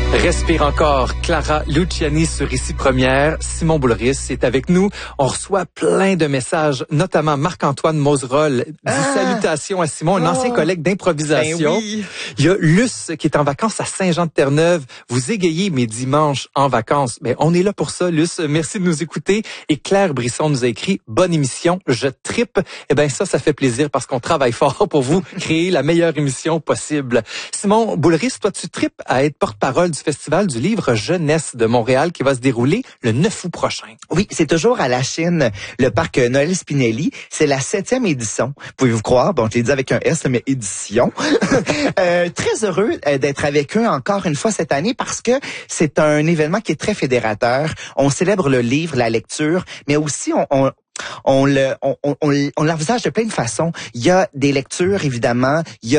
Respire encore. Clara Luciani sur Ici Première. Simon Boulris est avec nous. On reçoit plein de messages, notamment Marc-Antoine Moserol dit salutations à Simon, un ancien collègue d'improvisation. Ben oui. Il y a Luce qui est en vacances à Saint-Jean-de-Terre-Neuve. Vous égayez mes dimanches en vacances. Ben, on est là pour ça, Luce. Merci de nous écouter. Et Claire Brisson nous a écrit « Bonne émission, je trippe ». Eh ben ça fait plaisir parce qu'on travaille fort pour vous créer la meilleure émission possible. Simon Boulris, toi, tu tripes à être porte-parole du Festival du livre Jeunesse de Montréal qui va se dérouler le 9 août prochain. Oui, c'est toujours à la Chine, le parc Noël Spinelli. C'est la 7e édition. Pouvez-vous croire? Bon, je l'ai dit avec un S, mais édition. Très heureux d'être avec eux encore une fois cette année parce que c'est un événement qui est très fédérateur. On célèbre le livre, la lecture, mais aussi on l'envisage de plein de façons. Il y a des lectures, évidemment. Il y a